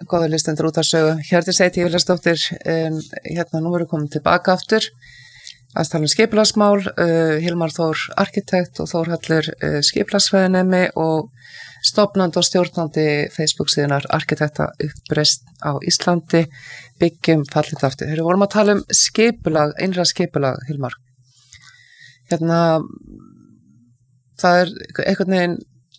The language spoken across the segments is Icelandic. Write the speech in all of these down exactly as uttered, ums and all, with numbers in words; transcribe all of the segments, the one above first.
góður listendur út af sögu. Hjördís heiti Yfirleifsdóttir, en hérna nú erum við komin tilbaka aftur að tala um skipulagsmál, uh, Hilmar Þór arkitekt og Þórhallur uh, skipulagsfræðinemi og stofnandi og stjórnandi Facebook-síðunar Arkitekta uppreisn á Íslandi, byggjum fallið aftur. Þegar við vorum að tala um skipulag, innra skipulag, Hilmar. Hérna, það er einhvern veginn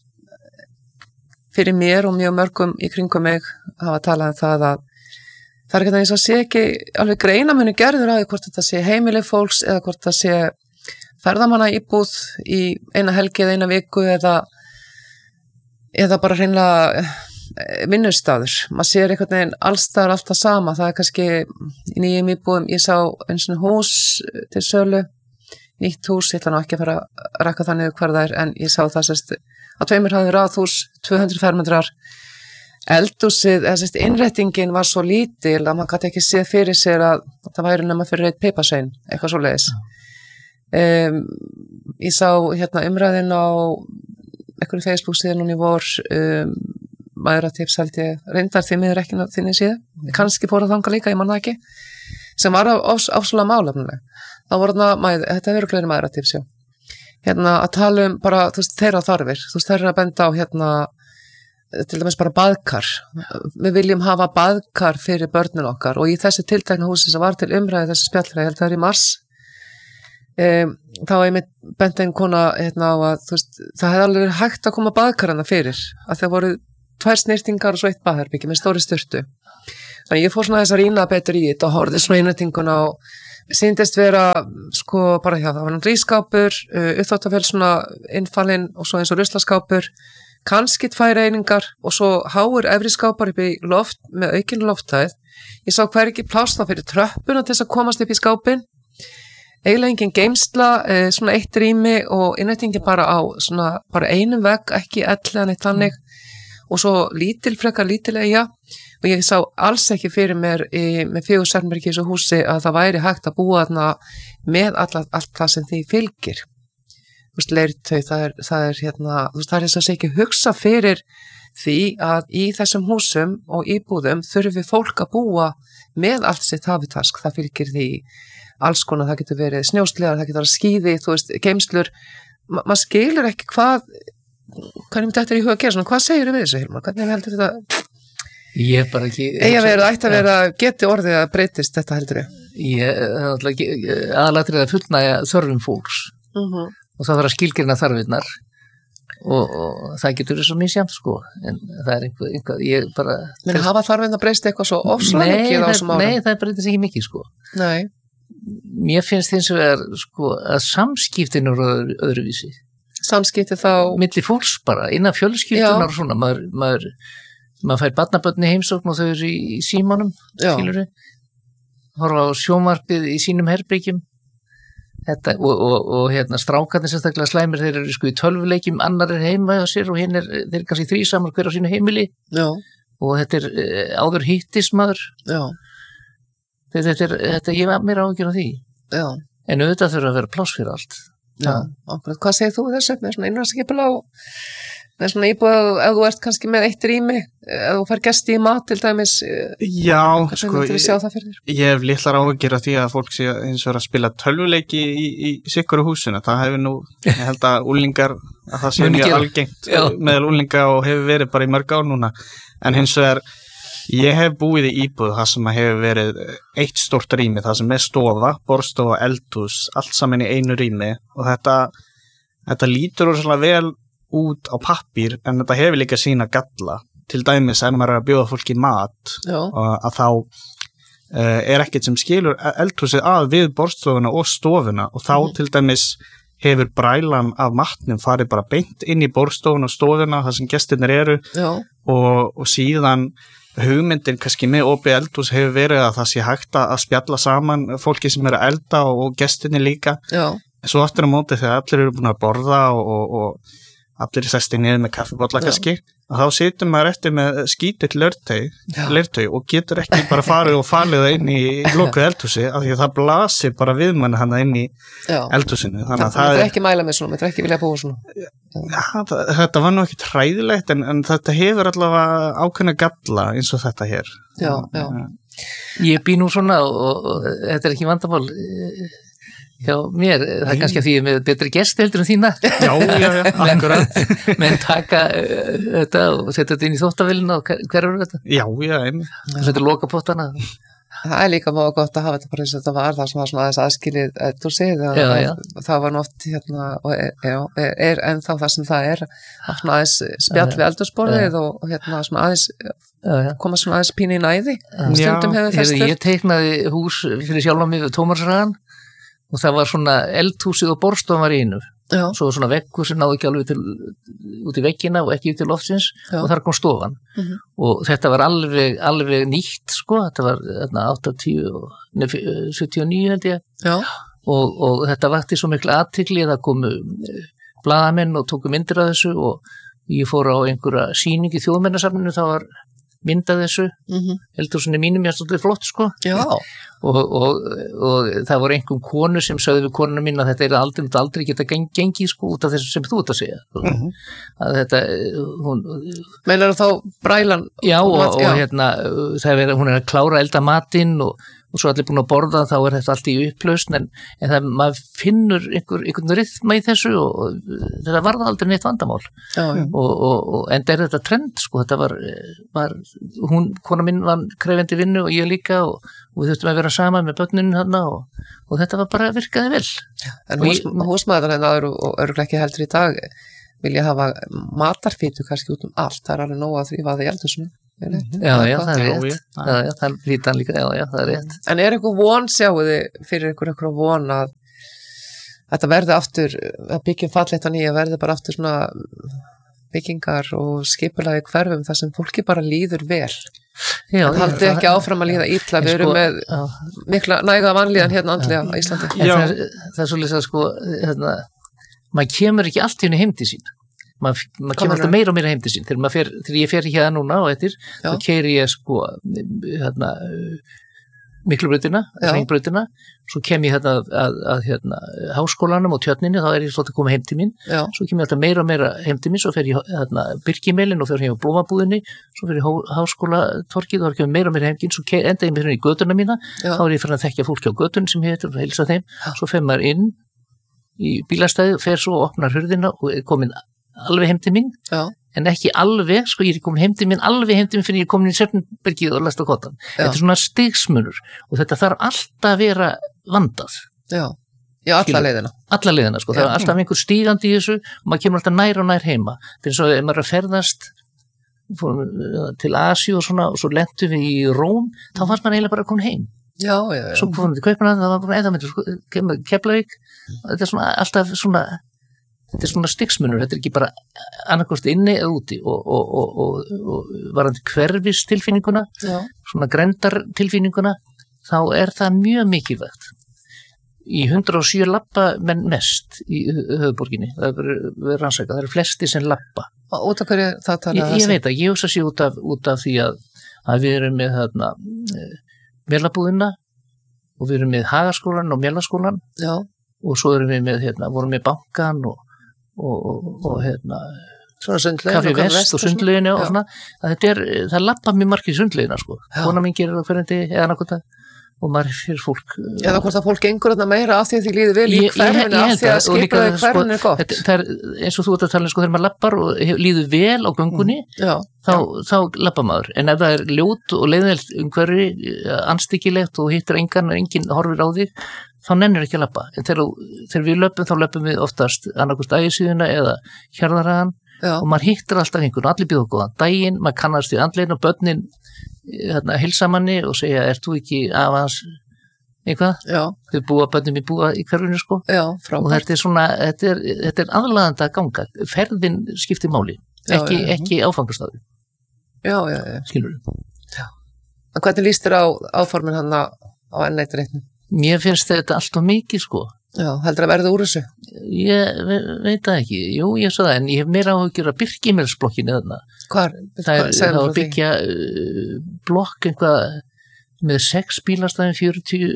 fyrir mér og mjög mörgum í kringum mig hafa talað um það að það er ekki það eins og sé ekki alveg greinamunu gerður á því hvort þetta sé heimili fólks eða hvort þetta sé ferðamanna íbúð í eina helgi eða eina viku eða, eða bara hreinlega vinnustaður. Maður sér einhvern veginn allstaðar alltaf sama. Það er kannski í nýjum íbúðum, ég sá eins og hús til sölu, nýtt hús, ég ætla nú ekki að fara að rakka það niður hver það er, en ég sá það sérst að tveimur hafði ráðhús, tvö hundruð fermetrar, eldhúsið, eða sérst innréttingin var svo lítil að maður gæti ekki séð fyrir sér að það væri nema fyrir eitt piparsvein, eitthvað svo leiðis. Um, ég sá hérna umræðin á einhverju Facebook síðan núna í vor, um, mæðratips held ég, reyndar því miður ekki þinni síðan, mm. kannski fór að þanga líka, ég man það ekki, sem var ásvöla málefnileg. Það voru þarna, mæð, þetta er örugglega mæðratips, já. Hérna að tala um bara, þú veist, þeirra þarfir, þú veist, þeirra að benda á hérna, til dæmis bara baðkar. Við viljum hafa baðkar fyrir börnin okkar og í þessi tiltekna húsi sem var til umræði þessi spjallræði, ég held það er í mars, um, þá er ég með benda einn kona hérna á að, þú veist, það hefði alveg verið hægt að koma baðkarana fyrir, að það voru tvær snyrtingar og svo eitt baðherbyggi með stóri sturtu. Þannig ég fór svona þess að rýna betur í þetta og horfði svona innrætinguna á sýndist vera, sko, bara hjá það var hann rískápur, uh, uppþvottavél svona innfallinn og svo eins og ruslaskápur, kannski tvær einingar og svo háur efri skápar upp í loft með aukinu lofthæð. Ég sá hver ekki pláss þá fyrir tröppuna til þess að komast upp í skápin. Eiginlega engin geymsla, uh, svona eitt rými og innrætingin bara á svona bara einum vegg, ekki ellegan eitt þannig og svo lítil frekar lítil eiga. Og ég sá alls ekki fyrir mér í, með fjögur svefnherbergi í þessu húsi að það væri hægt að búa þarna með alla, allt það sem því fylgir. Þú veist, leirtau, það er, það er hérna, þú veist, það er þess að ekki hugsa fyrir því að í þessum húsum og íbúðum þurfi fólk að búa með allt sitt hafitask. Það fylgir því alls konar, það getur verið snjóslegar, það getur verið skíði, þú veist, geymslur. Ma, maður skilur ekki hvað, hvernig þetta er í huga að gera svona, hvað segir við þessu, Hilmar? Hvernig heldur þetta? Ég bara ekki... Eigi að vera, ætti að vera, geti orðið að breytist þetta heldur ég? Ég, aðalatrið að fullnægja þörfum fólks uh-huh. og það þarf að skilgreina þarfinnar og, og það getur svo misjafnt sko, en það er einhvað, einhvað ég bara... Men hafa þarfinn að breyst eitthvað svo ofslega mikið á þessum árum? Nei, það breytist ekki mikið sko. Nei. Mér finnst eins og er sko að samskiptin eru öðru, öðruvísi. Samskipti þá... Milli fólks bara, innan fjölskyldunar og svona, maður... maður maður fær barnabörni heimsókn og þau eru í, í símanum, skilurðu, horfa á sjónvarpið í sínum herbyggjum þetta, og, og, og hérna strákarnir sérstaklega slæmir, þeir eru sko í tölvuleikjum, annar er heima á sér og hinn er, þeir eru kannski þrísamar hver á sínu heimili. Já. Og þetta er uh, áður hittis maður. Já. Þetta, þetta er, þetta, ég var mér áhyggjur af því. Já. En auðvitað þurfa að vera pláss fyrir allt. Já, okkur. Hvað segir þú þessu með svona innra skipulag og með svona íbúð, ef þú ert kannski með eitt rými, ef þú fær gesti í mat til dæmis, já, sko, ég, ég hef litlar áhyggjur af því að fólk sé eins og er að spila tölvuleiki í, í, í sikuru húsinu, það hefur nú, ég held að úlingar, að það sé mjög algengt meðal úlinga og hefur verið bara í mörg ár núna, en hins vegar, ég hef búið í íbúð það sem hefur verið eitt stórt rými, það sem er stofa, borðstofa, eldhús, allt saman í einu rými og þetta, þetta lítur úr svona vel út á pappír en þetta hefur líka sína galla til dæmis ef maður er að bjóða fólki mat og að þá uh, er ekkert sem skilur eldhúsið að við borðstofuna og stofuna og þá mm. til dæmis hefur brælan af matnum farið bara beint inn í borðstofuna og stofuna þar sem gestirnir eru og, og síðan hugmyndin kannski með opið eldhús hefur verið að það sé hægt að spjalla saman fólki sem eru að elda og, og gestirnir líka Já. Svo aftur á móti þegar allir eru búin að borða og, og, og allir er sestir niður með kaffibolla kannski, þá situr maður eftir með skítill leirtau og getur ekki bara farið og falið það inn í lokuð eldhúsi af því að það blasir bara við manni hann inn í eldhúsinu. Þannig að það, það er ekki mæla með svona, maður er ekki vilja búa svona. Ja, það, þetta var nú ekki hræðilegt en, en þetta hefur allavega ákveðna galla eins og þetta hér. Já, já. Ég bý nú svona og, og, og þetta er ekki vandamál hjá mér, það er kannski að því ég er með betri gesti heldur en þína. Já, já, já, akkurat. Menn taka uh, þetta og setja þetta inn í þóttavélina og hver eru þetta? Já, já, einmitt. Og setja lokapottana. Það er líka máið gott að hafa þetta bara eins og þetta var það sem var svona aðeins aðskilið eldhúsið. Já, já. Það var nú oft hérna, og er, já, er ennþá það sem það er, svona aðeins spjall við eldhúsborðið og, og hérna svona aðeins, já, já. Koma svona aðeins pínu í næði. Stundum hefur þess þurft. Ég teiknaði hús fyrir sjálf á mig við Tómasarhagann og það var svona eldhúsið og borstofan var í einu. Já. Svo svona veggur sem náðu ekki alveg til, út í veggina og ekki út til loftsins. Já. Og þar kom stofan. Mm-hmm. Og þetta var alveg, alveg nýtt, sko. Þetta var þarna áttatíu, nei, sjötíu og níu held ég. Já. Og, og þetta vakti svo miklu athygli að það komu blaðamenn og tóku myndir af þessu og ég fór á einhverja sýning í Þjóðminjasafninu, það var mynd af þessu, mm-hmm. eldhúsinu mínum ég stóði flott, sko. Já. Og, og, og það voru einhverjum konu sem sögðu við konuna mín að þetta er aldrei, aldrei geta gengið sko út af þessu sem þú ert að segja. Mm-hmm. Að þetta, hún... Meinar þá brælan? Já, og, og, og hérna, það er, hún er að klára elda matinn og, og svo allir búin að borða, þá er þetta allt í upplausn, en, en það, maður finnur einhver, einhvern rytma í þessu og, og þetta varða aldrei neitt vandamál. Já, já. Og, og, og en er þetta trend, sko, þetta var, var hún, kona mín var krefendi vinnu og ég líka og, og við þurftum að vera saman með börnunum þarna og, og þetta var bara virkaði vel. En hús, húsmaður henni aður og örgulega ekki heldur í dag vilja hafa matarfítu kannski út um allt, það er alveg nóg að því hvað það í eldhúsinu. Já, já, það er rétt. Já, já, það er fítan líka, já, já, það er rétt. En er einhver von, sjáuði, fyrir einhver einhver von að þetta verði aftur, að byggjum fallegt á nýja, verði bara aftur svona byggingar og skipulagi hverfum þar sem fólki bara líður vel. Já, en haldið ekki áfram að líða illa, við erum sko, með já. Mikla næga vanlíðan hérna andlega á Íslandi. Það er, það er svolítið að sko, hérna, maður kemur ekki allt í henni heim til sín. Maður, maður kemur alltaf meira og meira heim til sín. Þegar, fer, þegar ég fer hérna núna og eftir, já. Þá keyri ég sko, hérna, Miklubrautina, Hringbrautina, svo kem ég hérna að, að, að hérna, háskólanum og tjörninni, þá er ég svolítið að koma heim til mín, já. Svo kem ég alltaf meira og meira heim til mín, svo fer ég hérna, Birkimelin og fer heim á Blómabúðinni, svo fer ég háskólatorkið, þá er ég meira og meira heimkinn, svo enda ég mér hérna í götuna mína, já. Þá er ég fyrir að þekkja fólki á götun sem heitir og heilsa þeim, já. Svo fer maður inn í bílastæði, fer svo og opnar hurðina og er komin alveg heim til mín, já. En ekki alveg, sko, ég er komin heim til mín, alveg heim til mín fyrir ég er komin í Svefnbergið og lest á kottan. Þetta er svona stigsmunur og þetta þarf alltaf að vera vandað. Já, já, alla leiðina. Alla leiðina, sko, já. Það er alltaf einhver stígandi í þessu og maður kemur alltaf nær og nær heima. Það er svo að ef maður er að ferðast til Asíu og svona og svo lentum við í Róm, þá fannst maður eiginlega bara að koma heim. Já, já, já. Svo komum við til Kaupmannahafn, það var bara eða myndir, sko, Keflavík, þetta er svona alltaf svona þetta er svona stigsmunur, þetta er ekki bara annarkost inni eða úti og, og, og, og, og varandi hverfistilfinninguna, já. Svona grenndartilfinninguna, þá er það mjög mikilvægt. Í hundrað og sjö labba menn mest í höfuborginni, það er verið rannsakað, það eru flesti sem labba. Og út af hverju það tala? Ég, ég veit að ég hugsa sér út af, út af því að, að við erum með þarna Melabúðina og við erum með Hagaskólan og Melaskólan, já. Og svo erum við með, hérna, vorum með bankan og og, og, og hérna Kaffi Vest og sundleginu og svona, að þetta er, það lappa mjög margir í sundlegina, sko, kona mín gerir það hverjandi eða nákvæmta og maður fyrir fólk eða hvort að fólk gengur þarna meira af því að því líður vel í hverfinu af því að skipaði hverfinu er gott þetta, það er eins og þú ert að tala, sko, þegar maður lappar og hef, líður vel á göngunni, mm, þá, þá lappar maður, en ef það er ljót og leiðinlegt umhverfi, andstyggilegt og hittir engan og enginn horfir á þig þá nennir ekki að lappa, en þegar, þegar við löpum þá löpum við oftast annarkost ægisíðuna eða hjarðarhagan og maður hittir alltaf einhvern og allir býða góðan daginn, maður kannast við andlegin og börnin hérna hilsa manni og segja, ert þú ekki af hans eitthvað, þau búa börnum í búa í hverfinu, sko, já, og þetta er svona þetta er, þetta er aðlaðandi að ganga ferðin skiptir máli, ekki, já, já, ekki áfangastaður já, já, já. Skilur við En hvernig líst þér á áformin hann á enn eitt reitnum? Mér finnst þetta allt of mikið, sko. Já, heldur að verða úr þessu? Ég ve veit það ekki, jú, ég svo það, en ég hef meira á að gera Birkimelsblokkinni þarna. Hvar? Það er það að byggja uh, blokk eitthvað með sex bílastæðin, fjörutíu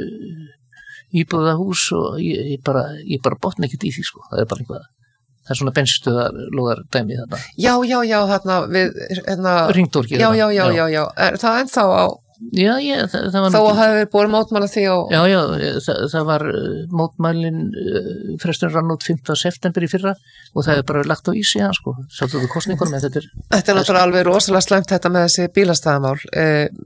íbúða hús og ég, ég bara, ég bara botna ekkert í því, sko. Það er bara eitthvað, það er svona bensinstöðar lóðar dæmi þarna. Já, já, já, þarna við, hérna... Hringtorgið. Já, já, já, já, já, er það ennþá á... Já, já, það, það var... Þá hafði við búin mótmæla því á... Já, já, það, það var mótmælin, frestur rann út fimmta september í fyrra og það er bara lagt á ísi hann, sko, sáttu þú kostningunum, en þetta er... Þetta er náttúrulega alveg rosalega slæmt þetta með þessi bílastæðamál. E,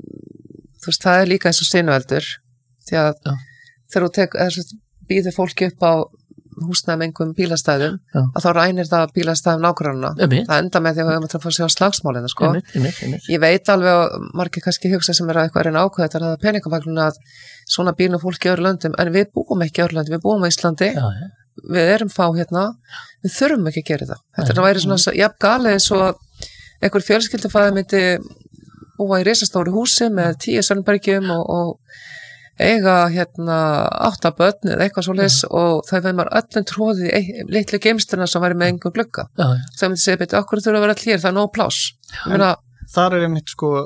þú veist, það er líka eins og sinueldur, því að já. Þegar þú tek, býður fólki upp á húsnæðum einhverjum bílastæðum, já. Að þá rænir það bílastæðum nágrannuna. Það enda með því að við höfum að fá sér á slagsmálina, sko. Emitt, emitt, emitt. Ég veit alveg að margir kannski hugsa sem er að eitthvað er einn ákveð þetta að peningavagluna að svona bílum fólki í öðru löndum, en við búum ekki í öðru löndum, við búum á Íslandi, já, ja. Við erum fá hérna, við þurfum ekki að gera það. Þetta er að væri svona, jafn galið eins og einhver fjölskyldufæði myndi búa í risastóru húsi með tíu svernbergjum og, og eiga hérna áttabötn eða eitthvað svoleiðis ja. Og það veið maður öllum tróði í litlu geimsturna sem væri með engum glugga. Ja, ja. Það myndi segja betur, okkur þurfa að vera allir, það er nóg pláss. Ja. Þar er einmitt sko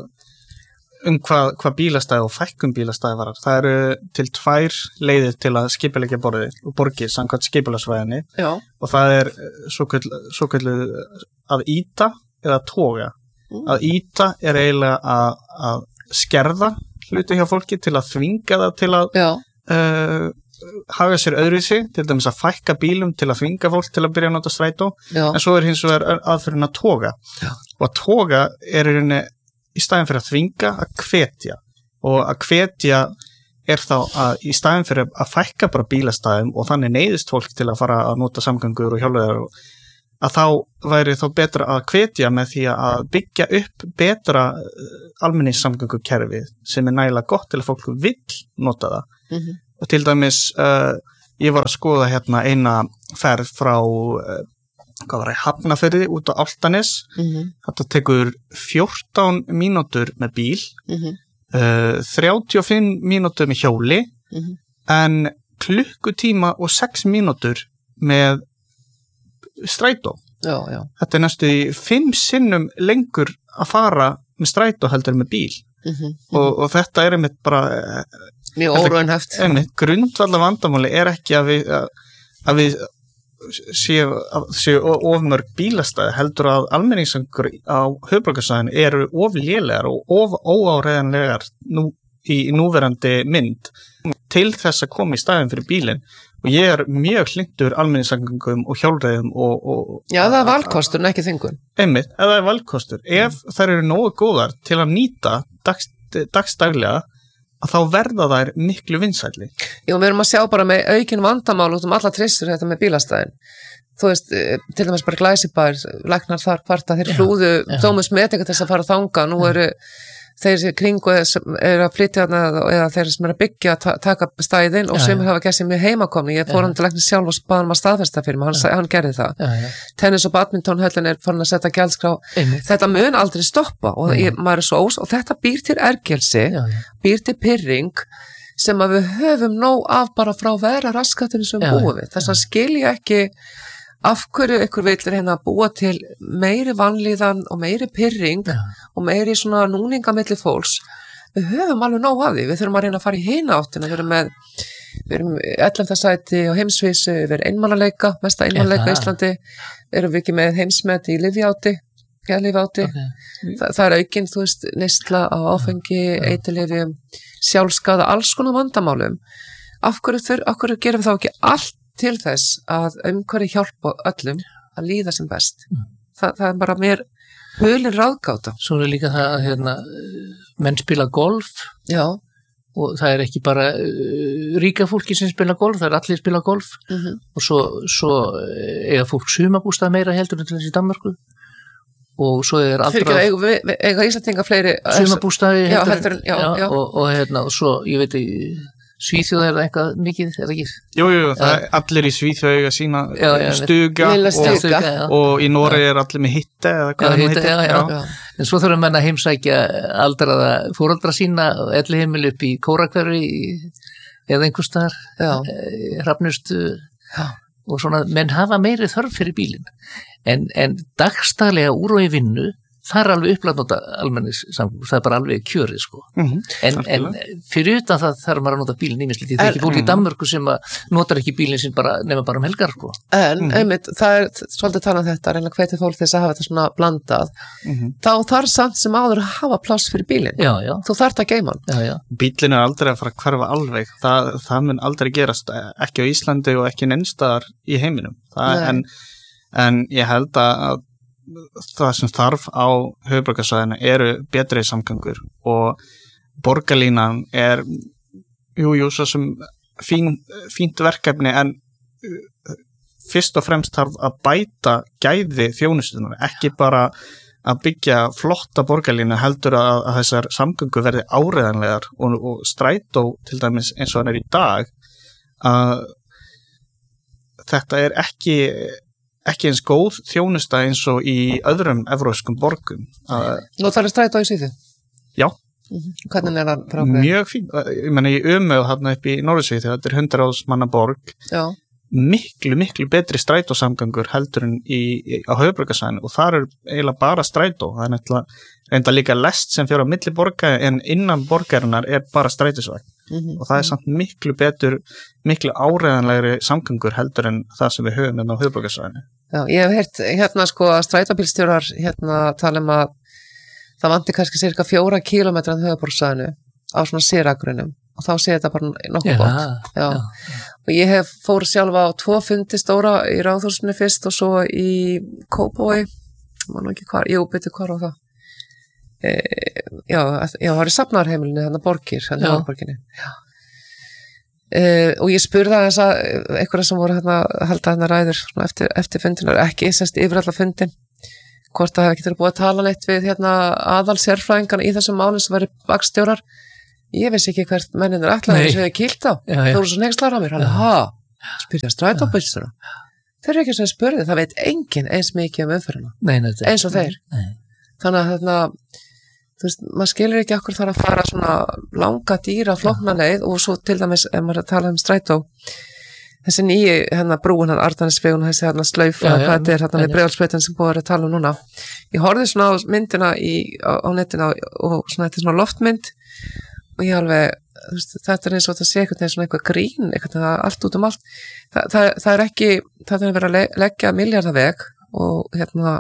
um hvað, hvað bílastæði og fækkun bílastæði varar. Það eru til tvær leiðir til að skipuleggja borðið og borgið samkvæmt skipulagsvæðinni og það er svokölluð að ýta eða toga. Mm. Að ýta er eiginlega að, að skerða hluti hjá fólki til að þvinga það til að uh, haga sér öðruvísi, til dæmis að fækka bílum til að þvinga fólk til að byrja að nota strætó, já. En svo er hins vegar aðferðin að toga já. Og að toga er í rauninni í staðin fyrir að þvinga að hvetja og að hvetja er þá að í staðin fyrir að fækka bara bílastæðum og þannig neyðist fólk til að fara að nota samgöngur og hjólreiðar og að þá væri þá betra að hvetja með því að byggja upp betra almenningssamgöngukerfi sem er nægilega gott til að fólk vill nota það. Mm-hmm. Og til dæmis, uh, ég var að skoða hérna eina ferð frá, uh, hvað var það, Hafnarfirði út á Álftanes. Mm-hmm. Þetta tekur fjórtán mínútur með bíl, mm-hmm. uh, þrjátíu og fimm mínútur með hjóli, mm-hmm. en klukkutíma og sex mínútur með strætó. Já, já. Þetta er næstu í fimm sinnum lengur að fara með strætó heldur með bíl. Mm-hmm. og, og þetta er einmitt bara mjög óraunhæft. Einmitt, grundvallar vandamáli er ekki að við, að, að við séu, séu ofmörg bílastæði heldur að almenningssamgöngur á höfuðborgarsvæðinu eru of lélegar og of óáreiðanlegar nú, í, í núverandi mynd til þess að koma í staðin fyrir bílinn. Og ég er mjög hlynntur almenningssamgöngum og hjólreiðum og, og... Já, það er valkostur, en ekki þingun. Einmitt, það er valkostur. Ef mm. þær eru nógu góðar til að nýta dags, dagsdaglega, að þá verða þær miklu vinsælli. Jú, við erum að sjá bara með aukin vandamál út um alla trissur þetta með bílastæðin. Þú veist, til dæmis bara Glæsibær, læknar þar hvarta, þeir hlúðu Dómus Medica til þess að fara að þanga, nú eru... þeir kringu sem er að flytja eða þeir sem er að byggja að taka stæðin og sem hafa gert sér mjög heimakomni. Ég fór hann til læknir sjálf og baði hann að staðfesta fyrir mig, hann, hann gerði það. Já, já. Tennis og badminton höllin er farin að setja gjaldskrá. Einmitt. Þetta mun aldrei stoppa og ég, maður er svo ós og þetta býr til ergelsi, já, já. Býr til pirring sem að við höfum nóg af bara frá vera raskatinu sem búum við. Þess að skilja ekki af hverju ykkur villir hérna búa til meiri vanlíðan og meiri pirring ja. Og meiri svona núninga milli fólks. Við höfum alveg nóg af því, við þurfum að reyna að fara í hina áttina, við erum með við erum ellefta sæti á heimsvísu, við erum einmannaleika, mesta einmannaleika í Íslandi, erum við ekki með heimsmet í lyfjáti, geðlyfjáti, okay. Þa, það er aukinn, þú veist, neysla á áfengi, ja. Eiturlyfjum, sjálfskaða, alls konar vandamálum. Af hverju, þur, af hverju gerum við þá ekki allt til þess að umhverju hjálpa öllum að líða sem best. Mm. Þa, það er bara mér hulin ráðgáta. Svo er líka það að hérna, menn spila golf. Já. Og það er ekki bara uh, ríka fólki sem spila golf, það er allir spila golf. Mm-hmm. Og svo, svo eiga fólk sumarbústað meira heldur en til þessi Danmörku. Og svo er allra... Fyrir ekki að eiga, eiga Íslandinga fleiri... Sumarbústaði heldur. Já, heldur en, já, já. já. Og, og hérna, og svo, ég veit ekki... Svíþjóð er það eitthvað mikið, er það ekki? Jú, jú, það er allir í Svíþjóð eiga sína já, já, stuga, stuga og, og í Noregi er allir með hitta eða hvað já, hitta, já, já. Já. En svo þurfum menn að heimsækja aldraða fóreldra sína og elli heimil upp í Kórakverfi eða einhvers staðar Hrafnistu og svona, menn hafa meiri þörf fyrir bílinn en, en dagstaglega úr og í vinnu það er alveg upplætt almennis samgöngur, það er bara alveg kjörið sko mm-hmm. en, en fyrir utan það þarf maður að nota bílinn ímislegt, það er ekki fólk mm-hmm. í Danmörku sem notar ekki bílinn sinn bara nema bara um helgar sko. En mm-hmm. einmitt, það er svolítið talað um þetta, reyna hvetið fólk þess að hafa þetta svona blandað, mm-hmm. þá þarf samt sem áður að hafa pláss fyrir bílinn já, já. Þú þarft að geyma hann Bílinn er aldrei að fara að hverfa alveg það, það mun aldrei gerast, ekki á Íslandi og ekki neinstaðar í heiminum það, en, en ég held að það sem þarf á höfuðborgarsvæðinu eru betri samgöngur og borgarlínan er jú, jú, svo sem fín, fínt verkefni en fyrst og fremst þarf að bæta gæði þjónustunar, ekki bara að byggja flotta borgarlínu heldur að, að þessar samgöngur verði áreiðanlegar og, og strætó til dæmis eins og hann er í dag að þetta er ekki ekki eins góð þjónusta eins og í öðrum evrópskum borgum. Nú þarf að strætó í síðu? Já. Mm-hmm. Hvernig er það frábæð? Mjög fín. Ég menna í Umeå þarna upp í Norðursvíð þegar þetta er hundrað manna borg. Já. Miklu, miklu betri strætósamgöngur heldur en í, í, á höfuðborgarsvæðinu og þar er eiginlega bara strætó. Það er náttúrulega reynda líka lest sem fyrir á milli borga en innan borgarinnar er bara strætisvæg. Mm-hmm. Og það er samt miklu betur, miklu áreiðanlegri samgöngur heldur en það sem við höfum hérna á höfuðborgarsvæðinu. Já, ég hef heyrt hérna sko að strætóbílstjórar hérna tala um að það vanti kannski cirka fjóra kílómetra á höfuðborgarsvæðinu á svona séragrunum og þá sé þetta bara nokkuð gott. Já, já. Og ég hef fór sjálfa á tvo fundi stóra í Ráðhúsinu fyrst og svo í Kópavogi, maður ekki hvar, jú, byrju hvar á það. E, já, já, það var í Safnarheimilinu, þannig borgir, þannig borginni. Já. E, og ég spurði þess að einhverja sem voru hérna að halda hérna ræður eftir, eftir fundinar, ekki sérst yfir alla fundin, hvort það hefði getur búið að tala neitt við hérna aðal sérfræðingarna í þessum málum sem væri bakstjórar. Ég vissi ekki hvert menninir ætlaði sem hefði kýlt á. Já, já. Þú voru svo nexlar á mér, hann, ha, spyrja strætóbílstjóra. Þeir eru ekki sem spurði, það veit enginn eins mikið um umferðina. Nei, nei, eins og þeir. Nei. Þannig að þarna, þú veist, maður skilur ekki okkur þar að fara svona langa dýra flókna leið og svo til dæmis, ef maður er að tala um strætó, þessi nýju, hérna brúin, hann Arnarnesvegun, þessi hérna slaufa, hvað þetta er, hérna við Breiðholtsbrautin sem búið að tala um núna. Ég horfði svona á myndina í, á, á netina og svona, þetta er svona loftmynd og ég alveg, þú veist, þetta er eins og þetta sé eitthvað svona eitthvað grín, eitthvað allt út um allt. Þa, það, það er ekki, það er verið að leggja miljardaveg og hérna,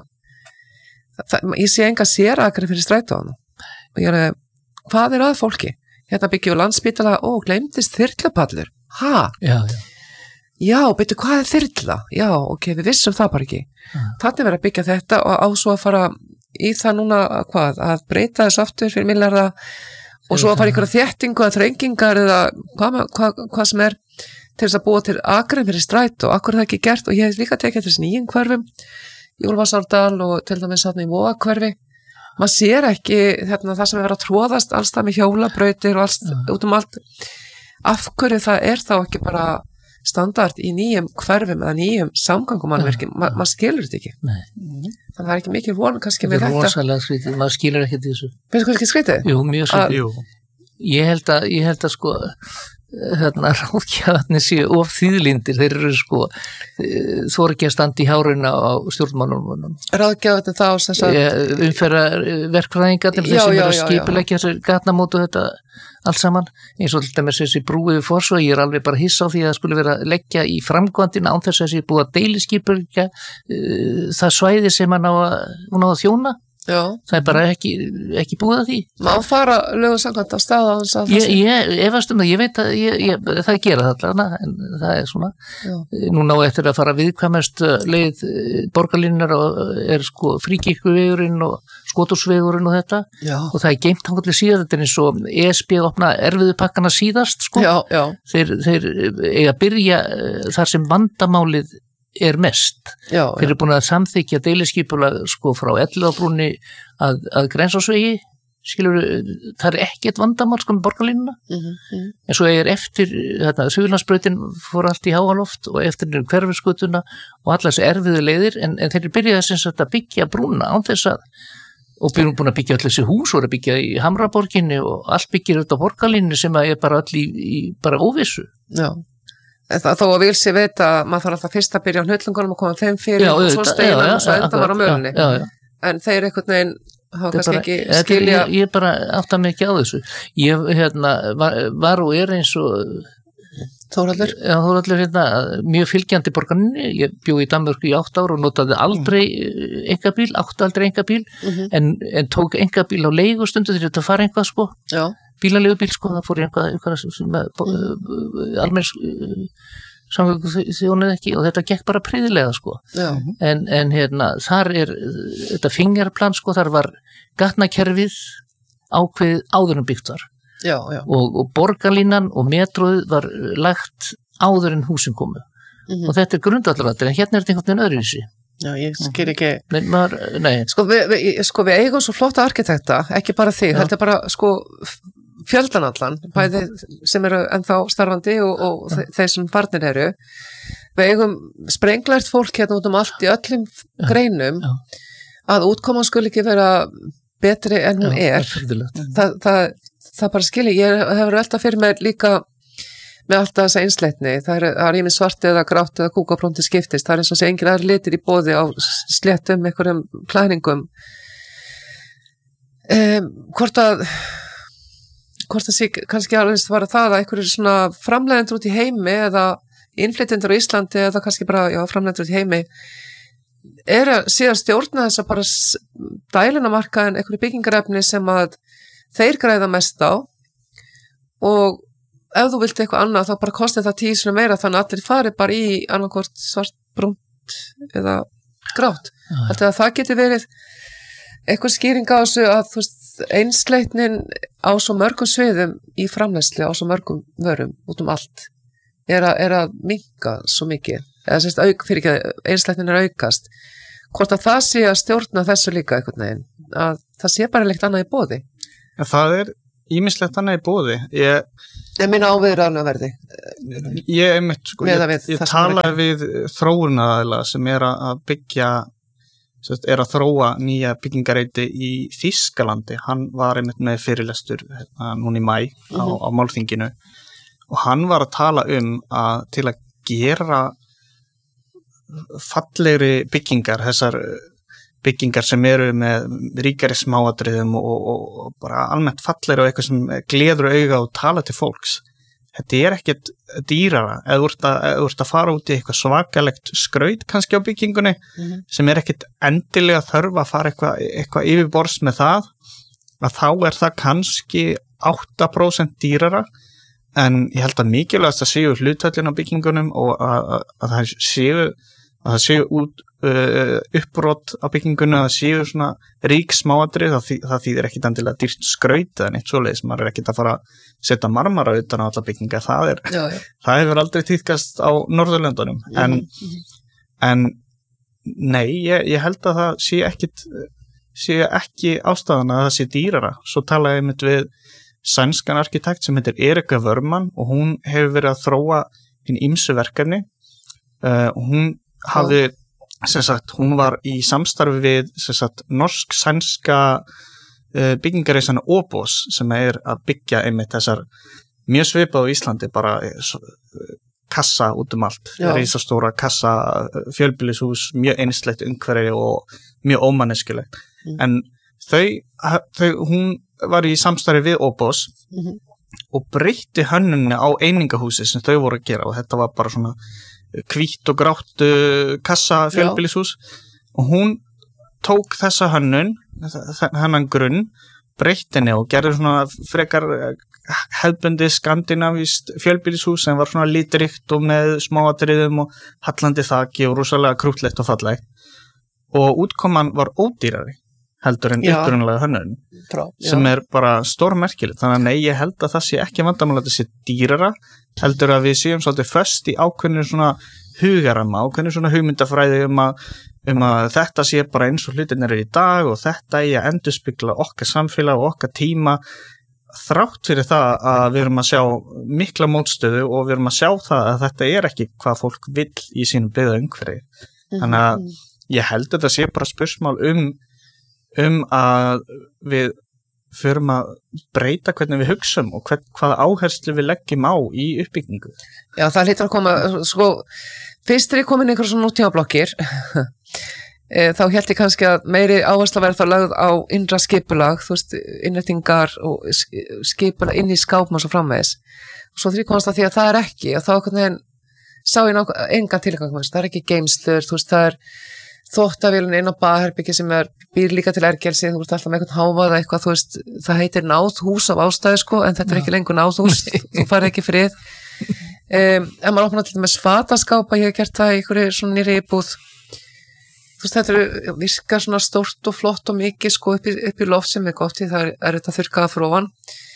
það, ég sé enga sérakri fyrir strætóðan og ég alveg, hvað er að fólki? Hérna byggjum við Landspítala, ó, gleymdist þyrlupallur. Ha? Já, já. Já, betur, hvað er þyrla? Já, ok, við vissum það bara ekki. Uh. Þannig verið að byggja þetta og á svo að fara í það núna, hvað, að breyta þess aftur fyrir miljarda og svo að fara ykkur þéttingu eða þrengingar eða hvað, hvað, hvað sem er til þess að búa til akrein fyrir stræt og akkur er það ekki gert og ég hef líka tekið til þessi nýjum hverfum í Úlfarsárdal og til dæmis þarna í Vogahverfi. Maður sér ekki hérna, það sem er verið að tróðast alls það með hjólabrautir og alls uh. út um allt. Af hverju það er þá ekki bara standard í nýjum hverfum eða nýjum samgangumannverkjum, Ma, maður skilur þetta ekki. Nei. Þannig að það er ekki mikil von kannski með þetta. Þetta er rosalega skrítið, maður skilur ekki þessu. Finnst það kannski skrítið? Jú, mjög skrítið. Ég held að, ég held að sko, þarna ráðgjafarnir séu of þýðlindir, þeir eru sko, þú eru ekki að standa í háruna á stjórnmálunum. Ráðgjafarnir þá sem sagt. Umferða verkfræðingarnir, þeir sem eru að skipuleggja þessu gatnamót og þetta allt saman, eins og til dæmis þessi brúið fórs og ég er alveg bara hissa á því að það skulle vera að leggja í framkvæmdina án þess að þessi búið að deiliskipuleggja uh, það svæði sem hann á að, hún á að þjóna. Já. Það er bara ekki, ekki búið að því. Má fara lögu samkvæmt á stað á þess að það sé? Ég, ég efast um það, ég veit að ég, ég, það gera það allavega, en það er svona. Já. Núna á eftir að fara viðkvæmast leið borgarlínunar og er sko Fríkirkjuvegurinn og Skothúsvegurinn og þetta. Já. Og það er geymt þangað til síðan, þetta er eins og E S B opna erfiðu pakkana síðast sko. Já, já. Þeir, þeir eiga að byrja þar sem vandamálið er mest. Já, þeir eru búin að samþykja deiliskipulag sko frá Elliðabrúnni að, að Grensásvegi, skilur, það er ekkert vandamál sko með borgarlínuna, mm -hmm. en svo er eftir, þetta, Suðurlandsbrautin fór allt í háaloft og eftir hverfisgötuna og allar þessi erfiðu leiðir, en, en þeir eru byrjað sem sagt að byggja brúna án þess að og byrjum búin að byggja öll þessi hús og að byggja í Hamraborginni og allt byggir þetta á borgarlínu sem að er bara öll í, í bara óvissu. Já, en það, þó að vil sér veit að maður þarf alltaf fyrst að byrja á hnöllungunum og koma þeim fyrir já, og svo steinan og svo enda var á mölunni. Já, já, já. En þeir einhvern veginn hafa kannski bara, ekki skilja... Ég, ég bara átta mig ekki á þessu. Ég hérna, var, var og er eins og... Þórhallur? Já, Þórhallur hérna, mjög fylgjandi borgarninni. Ég bjó í Danmörku í átt ár og notaði aldrei mm. engabíl, átti aldrei engabíl, mm-hmm. en, en tók engabíl á leigustundu þegar þetta fara eitthvað sko. Já. Bílaleigubíl sko, það fór einhvað, einhvað sem mm. almenns samgönguþjónuð ekki og þetta gekk bara prýðilega sko. Já. En, en hérna, þar er þetta fingerplan sko, þar var gatnakerfið ákveðið áður en byggt var. Já, já. Og, og borgarlínan og metróið var lagt áður en húsin komu mm-hmm. og þetta er grundvallaratriði en hérna er þetta einhvern veginn öðruvísi. Já, ég skil ekki nei, maður, nei. Sko, við, við, sko við eigum svo flotta arkitekta, ekki bara þig þetta er bara sko fjöldan allan bæði sem eru ennþá starfandi og, og þe þeir sem farnir eru við eigum sprenglært fólk hérna út um allt í öllum já, greinum já. Að útkoman skuli ekki vera betri en hún já, er það, það það bara skilji, ég hefur alltaf fyrir mér líka með alltaf þessa einsleitni, það er, það er ímið svart eða grátt eða kúkaprónti skiptist, það er eins og sé enginn aðri litir í boði á sléttum einhverjum klæningum um, hvort að hvort að sé kannski alveg var það að einhverjir svona framleiðendur út í heimi eða innflytjendur á Íslandi eða kannski bara, já, framleiðendur út í heimi er að síðan stjórna þess að bara dælunamarkaðin einhverju byggingarefni sem að þeir græða mest á og ef þú vilt eitthvað annað þá bara kosti það tíu svona meira þannig að allir fari bara í annarkvort svart, brúnt eða grátt. Alltaf að það geti verið eitthvað skýring á þessu að þú veist einsleitnin á svo mörgum sviðum í framleiðslu á svo mörgum vörum út um allt er að, er að minnka svo mikið eða sérst auk fyrir ekki að einsleitnin er aukast. Hvort að það sé að stjórna þessu líka einhvern veginn að það sé bara leikt annað í boði. Ja, það er ýmislegt annað í boði. Ég, ég minna áviðraðna verði. Ég, einmitt, sko, ég, við, ég tala við þróunaraðila sem er að byggja, er að þróa nýja byggingareiti í Þýskalandi. Hann var einmitt með fyrirlestur hérna, núna í maí á, mm-hmm. á málþinginu og hann var að tala um að til að gera fallegri byggingar, þessar byggingar sem eru með ríkari smáatriðum og, og, og bara almennt fallegri og eitthvað sem gleður auga og tala til fólks. Þetta er ekkert dýrara eða þú ert að, eða þú ert að fara út í eitthvað svakalegt skraut kannski á byggingunni mm-hmm. sem er ekkert endilega þörf að fara eitthvað, eitthvað yfirbors með það að þá er það kannski átta prósent dýrara en ég held að mikilvægast að séu hlutvöllin á byggingunum og að, að, að það séu að það séu út uh, uppbrot á byggingunni að það séu svona rík smáatrið það, þý, það þýðir ekkit endilega dýrt skraut eða neitt svoleiðis, maður er ekkit að fara að setja marmara utan á alla bygginga, það er já, já. Það hefur aldrei tíðkast á Norðurlöndunum en, en nei, ég, ég held að það sé ekkit sé ekki ástæðan að það sé dýrara. Svo talaði ég mitt við sænskan arkitekt sem heitir Erika Wörmann og hún hefur verið að þróa hinn ýmsu verkefni uh, og hún hafði, sem sagt, hún var í samstarfi við, sem sagt, norsk-sænska uh, byggingareisana Obos sem er að byggja einmitt þessar mjög svipað á Íslandi, bara uh, kassa út um allt, risastóra kassa, fjölbýlishús, mjög einslegt umhverfi og mjög ómanneskilegt. Mm. En þau, þau, hún var í samstarfi við Obos mm-hmm. og breytti hönnunni á einingahúsi sem þau voru að gera og þetta var bara svona hvítt og grátt kassa fjölbýlishús og hún tók þessa hönnun hennan grunn, breytti henni og gerði svona frekar hefðbundi skandinavist fjölbýlishús sem var svona litríkt og með smáatriðum og hallandi þaki og rosalega krútlegt og fallegt og útkoman var ódýrari heldur en upprunnalega hönnun sem er bara stórmerkilegt þannig að nei, ég held að það sé ekki vandamál að það sé dýrara heldur að við séum svolítið föst í ákveðinu svona hugarama, ákveðinu svona hugmyndafræði um að, um að þetta sé bara eins og hlutirnir er í dag og þetta er að endurspegla okkar samfélag og okkar tíma þrátt fyrir það að við erum að sjá mikla mótstöðu og við erum að sjá það að þetta er ekki hvað fólk vill í sínum byggða umhverfi. Þannig að ég held að þetta sé bara spursmál um um að við förum að breyta hvernig við hugsum og hvern, hvaða áherslu við leggjum á í uppbyggingu. Já, það hlýtur að koma, sko, fyrst er ég komin einhverjum svona nútímablokkir, þá held ég kannski að meiri áhersla verður þá lögð á innra skipulag, þú veist, innrætingar og skipulag inn í skápum og svo framvegis. Og svo þegar ég komast að því að það er ekki, og þá hvernig en sá ég nákvæm, engan tilgang, það er ekki geymslur, þú veist, það er þóttavélun inn á baðherbyggi sem er býr líka til ergelsi, þú veist alltaf með einhvern hávaða eitthvað, þú veist, það heitir náðhús af ástæðu sko, en þetta er ekki lengur náðhús þú farið ekki frið um, en maður opnar til dæmis fataskápa, ég hef gert það í einhverju svona nýri íbúð þú veist, þetta er virkar svona stórt og flott og mikið sko upp í, upp í loft sem er gott því það er, er þetta þurrkaða fyrir ofan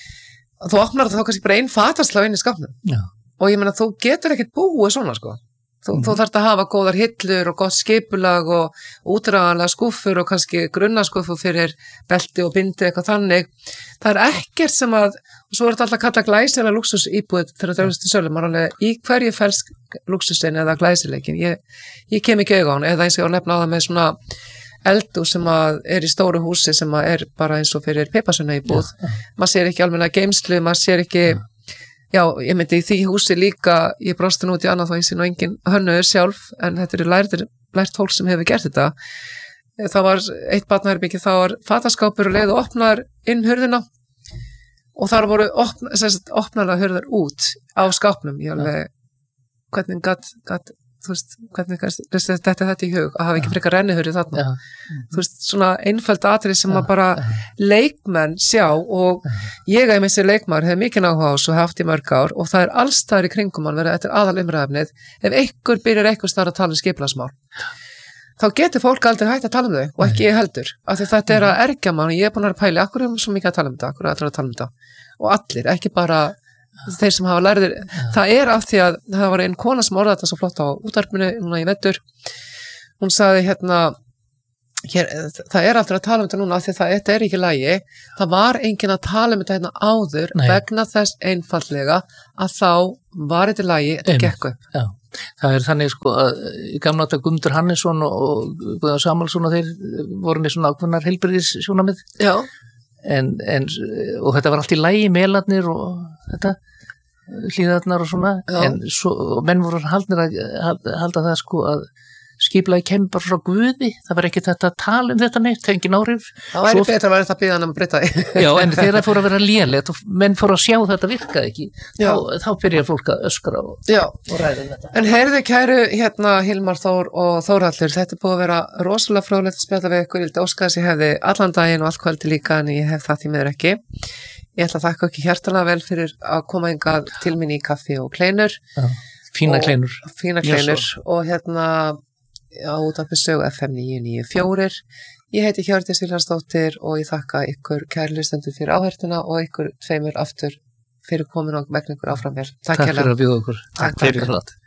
þú opnar það þá kannski bara einn fataslá inn í skápnum Já. Og ég meina þú getur ekkert búið svona sko Þú, mm. þú þarft að hafa góðar hillur og gott skipulag og útræðanlega skúffur og kannski grunnaskúffur fyrir belti og bindi eitthvað þannig. Það er ekkert sem að, og svo er þetta alltaf að kalla glæsilega luxusíbúð þegar það er til sölu, maður alveg, í hverju felst luxusin eða glæsileikin. Ég, ég kem ekki auga á hann, eða eins og ég á nefna á það með svona eldu sem að er í stóru húsi sem að er bara eins og fyrir peiparsuna íbúð. Ja. Maður sér ekki almenna geymslu, maður sér ekki... Ja. Já, ég myndi í því húsi líka, ég brosti nú út í annað þá ég sé nú engin hönnuður sjálf, en þetta eru lærtir, lært fólk sem hefur gert þetta. Það var eitt barnaherbyggi, þá var fataskápur og leið og opnar inn hurðina og þar voru opna, opnarna hurðar út á skápnum. Ég alveg, hvernig gatt, gatt, þú veist, hvernig þetta þetta í hug, að hafa ekki frekar rennihurði þarna. Já. Þú veist, svona einföld atrið sem að bara leikmenn sjá og ég að ég með sér leikmaður hefði mikið áhuga á þessu og haft í mörg ár og það er allstaðar í kringum hann verið eftir aðal umræðefnið. Ef einhver byrjar einhver starf að tala um skipulagsmál, þá getur fólk aldrei hægt að tala um þau og ekki ég heldur. Af því þetta er að ergja mann og ég er búin að pæli, akkur er svo mikið að tala um þetta, akkur er allir að tala um þetta og allir, ekki bara þeir sem hafa lærðir, það er af því að það var einn kona sem orðaði þetta svo flott á útvarpinu núna í vetur, hún sagði hérna hér, það er aftur að tala um þetta núna af því að það, þetta er ekki lægi, það var enginn að tala um þetta hérna áður Nei. Vegna þess einfaldlega að þá var þetta lægi, þetta gekk upp. Já, það er þannig sko að gamla þetta Guðmundur Hannesson og Guðjón Samúelsson og þeir voru með svona ákveðnar heilbrigðissjónarmið. Já. En, en, og þetta var allt í lægi, melarnir og þetta, hlýðarnar og svona, Já. En svo, og menn voru haldnir að halda það sko að skipulagi kemur bara frá Guði, það var ekki þetta að tala um þetta neitt, engin áhrif. Það væri betra að vera þetta að biðja hann um að breyta því. Já, en þegar það fór að vera lélegt og menn fór að sjá þetta virkaði ekki, þá, þá byrjar fólk að öskra og, og ræða þetta. En heyrðu kæru hérna Hilmar Þór og Þórhallur, þetta er búið að vera rosalega fróðlegt að spjalla við ykkur, ég vildi óska þess ég hefði allan daginn og allt kvöldi líka en ég hef það því miður ekki. Ég ætla að þakka ekki hjartalega vel fyrir að koma hingað til mín í kaffi og kleinur. Já, fína kleinur. Fína kleinur og hérna á útvarpi Sögu F M níu níu fjögur. Ég heiti Hjördís Vilhjálmsdóttir og ég þakka ykkur kæru hlustendur fyrir áheyrnina og ykkur tveimur aftur fyrir komin og vegna ykkur áfram vel. Takk fyrir að bjóða okkur. Takk fyrir.